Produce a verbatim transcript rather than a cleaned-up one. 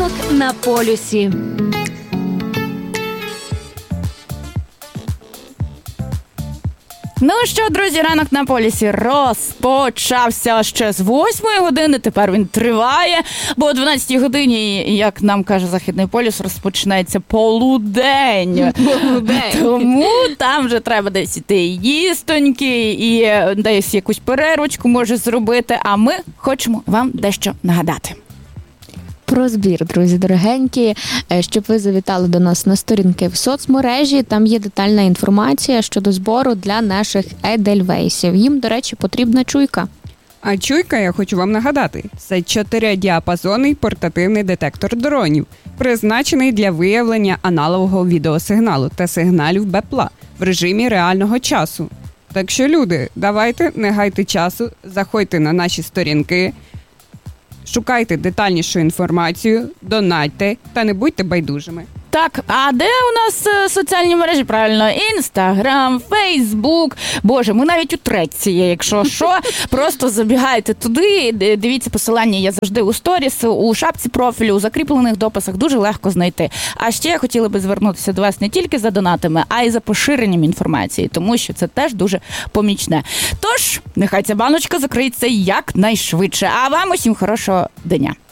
Ранок на полюсі. Ну що, друзі, ранок на полюсі розпочався ще з восьмої години, тепер він триває, бо о дванадцятій годині, як нам каже Західний полюс, розпочинається полудень. Полудень. Тому там вже треба десь іти їстоньки і десь якусь перервочку може зробити, а ми хочемо вам дещо нагадати. Про збір, друзі дорогенькі, щоб ви завітали до нас на сторінки в соцмережі. Там є детальна інформація щодо збору для наших едельвейсів. Їм, до речі, потрібна чуйка. А чуйка, я хочу вам нагадати, це чотиридіапазонний портативний детектор дронів, призначений для виявлення аналогового відеосигналу та сигналів БЕПЛА в режимі реального часу. Так що, люди, давайте, не гайте часу, заходьте на наші сторінки, шукайте детальнішу інформацію, донатьте та не будьте байдужими. Так, а де у нас е, соціальні мережі? Правильно, Інстаграм, Фейсбук. Боже, ми навіть у треці є, якщо що. Просто забігайте туди, дивіться посилання, я завжди у сторіс, у шапці профілю, у закріплених дописах, дуже легко знайти. А ще я хотіла би звернутися до вас не тільки за донатами, а й за поширенням інформації, тому що це теж дуже помічне. Тож, нехай ця баночка закриється якнайшвидше. А вам усім хорошого дня.